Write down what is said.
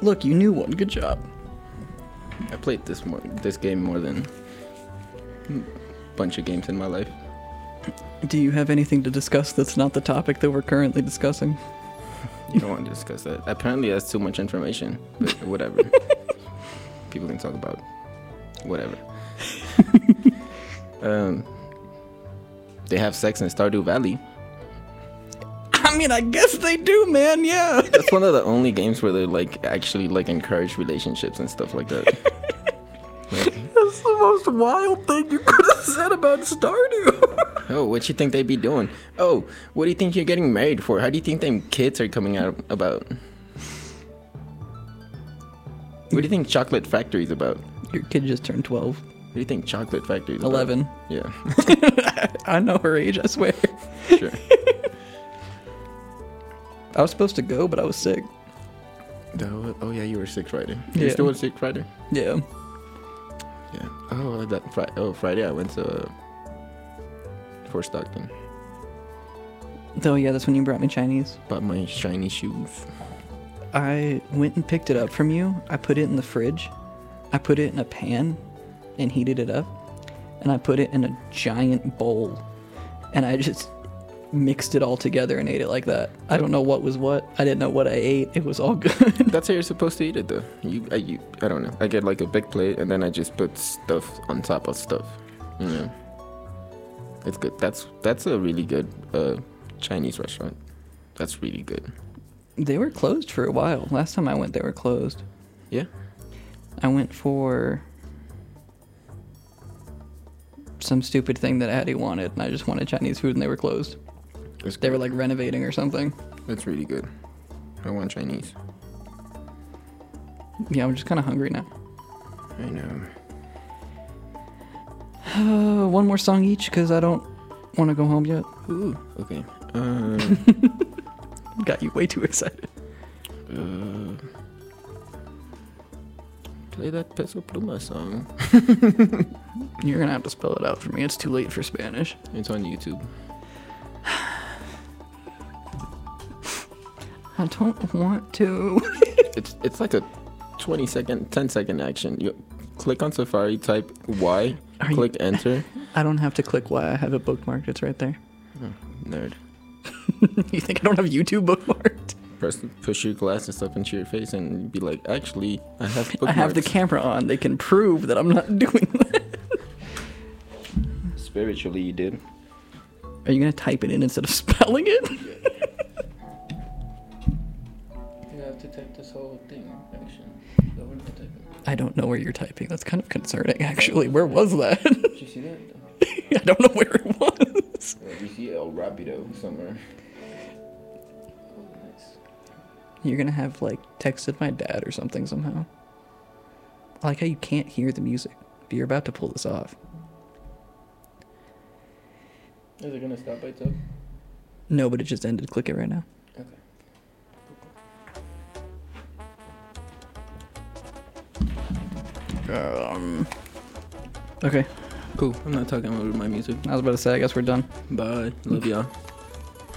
Look, you knew one. Good job. I played this game more than a bunch of games in my life. Do you have anything to discuss that's not the topic that we're currently discussing? You don't want to discuss that. Apparently that's too much information, but whatever. People can talk about whatever. They have sex in Stardew Valley. I mean, I guess they do, man, yeah. That's one of the only games where they like actually like encourage relationships and stuff like that. That's the most wild thing you could have said about Stardew. Oh, what you think they be doing? Oh, what do you think you're getting married for? How do you think them kids are coming out about? What do you think Chocolate Factory's about? Your kid just turned 12. What do you think Chocolate Factory's 11. about? Yeah. I know her age, I swear. Sure. I was supposed to go, but I was sick. Oh yeah, you were sick Friday. Yeah. You still a sick Friday? Yeah. Yeah. Oh, Friday I went to Fort Stockton. Oh, yeah, that's when you brought me Chinese. Bought my shiny shoes. I went and picked it up from you. I put it in the fridge. I put it in a pan and heated it up. And I put it in a giant bowl. And I just mixed it all together and ate it like that. I don't know what was what. I didn't know what I ate. It was all good. That's how you're supposed to eat it, though. I don't know. I get like a big plate, and then I just put stuff on top of stuff. You know, it's good. That's a really good Chinese restaurant. That's really good. They were closed for a while. Last time I went, they were closed. Yeah. I went for some stupid thing that Addie wanted, and I just wanted Chinese food, and they were closed. They were like renovating or something. That's really good. I want Chinese. Yeah, I'm just kind of hungry now. I know. One more song each, because I don't want to go home yet. Ooh, okay. Got you way too excited. Play that Peso Pluma song. You're going to have to spell it out for me. It's too late for Spanish. It's on YouTube. I don't want to. It's like a 10-second action. You click on Safari, type Y, click enter. I don't have to click Y. I have it bookmarked. It's right there. Oh, nerd. You think I don't have YouTube bookmarked? Push your glasses up into your face and be like, actually, I have bookmarks. I have the camera on. They can prove that I'm not doing that. Spiritually, you did. Are you going to type it in instead of spelling it? You have to type this whole thing, actually. I don't know where you're typing. That's kind of concerning, actually. Where was that? Did you see that? I don't know where it was. Well, you see El Rapido somewhere. Oh, nice. You're going to have, like, texted my dad or something somehow. I like how you can't hear the music, but you're about to pull this off. Is it going to stop by itself? No, but it just ended. Click it right now. Okay. Okay. Cool. I'm not talking about my music. I was about to say, I guess we're done. Bye. Love y'all.